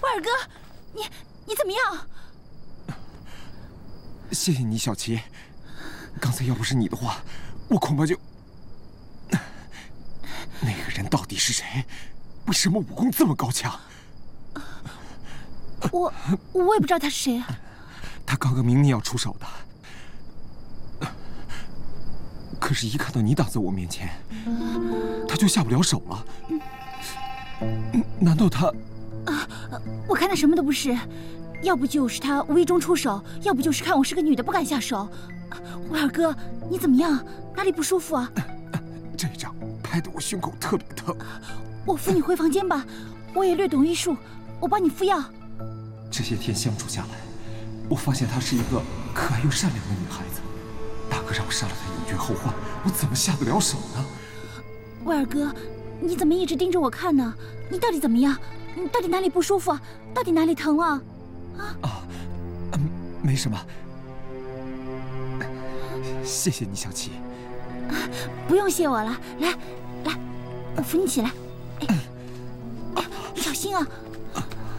威尔哥，你怎么样？ 谢谢你，小琪。刚才要不是你的话，我恐怕就……那个人到底是谁？为什么武功这么高强？ 我也不知道他是谁啊。 他刚刚明明要出手的，可是，一看到你挡在我面前，他就下不了手了。难道他…… 我看他什么都不是，要不就是他无意中出手，要不就是看我是个女的不敢下手。威尔哥，你怎么样？哪里不舒服啊？ 这一掌拍得我胸口特别疼。 我扶你回房间吧，我也略懂医术，我帮你敷药。 这些天相处下来，我发现她是一个可爱又善良的女孩子。大哥让我杀了她，永绝后患，我怎么下得了手呢？ 威尔哥，你怎么一直盯着我看呢？你到底怎么样？你到底哪里不舒服啊？到底哪里疼啊？ 没什么。谢谢你，小琪。 不用谢我了，来，我扶你起来。哎，你小心啊！